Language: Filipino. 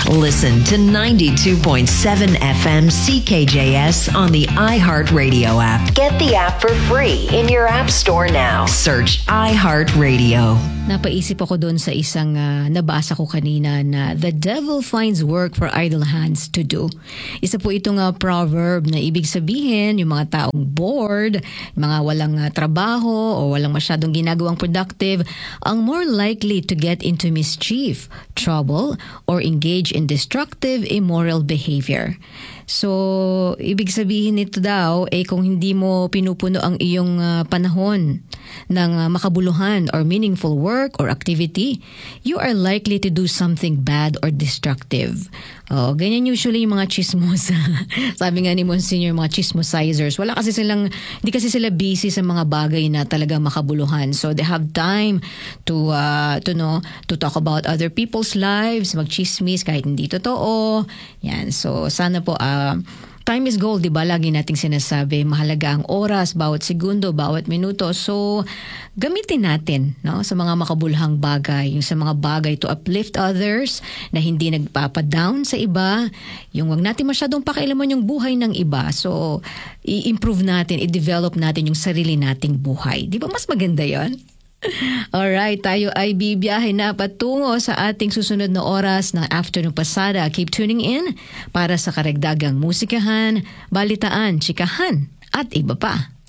Listen to 92.7 FM CKJS on the iHeartRadio app. Get the app for free in your app store now. Search iHeartRadio. Napaisip ako doon sa isang nabasa ko kanina na the devil finds work for idle hands to do. Isa po itong proverb na ibig sabihin yung mga taong bored, mga walang trabaho o walang masyadong ginagawang productive, ang more likely to get into mischief, trouble, or engage in destructive, immoral behavior. So, ibig sabihin nito daw, kung hindi mo pinupuno ang iyong panahon ng makabuluhan or meaningful work or activity, you are likely to do something bad or destructive. Ganyan usually yung mga chismos. Sabi nga ni Monsignor, mga chismosizers. Hindi kasi sila busy sa mga bagay na talaga makabuluhan. So, they have time to talk about other people's lives, magchismis kahit hindi totoo. Yan. So, sana po, time is gold, di ba? Lagi nating sinasabi, mahalaga ang oras, bawat segundo, bawat minuto. So, gamitin natin, no, sa mga makabuluhang bagay, yung sa mga bagay to uplift others, na hindi nagpapadown sa iba, yung wag natin masyadong pakialaman yung buhay ng iba. So, i-improve natin, i-develop natin yung sarili nating buhay. Di ba mas maganda yon? Alright, tayo ay bibiyahe na patungo sa ating susunod na oras ng Afternoon Pasada. Keep tuning in para sa karagdagang musikahan, balitaan, chikahan at iba pa.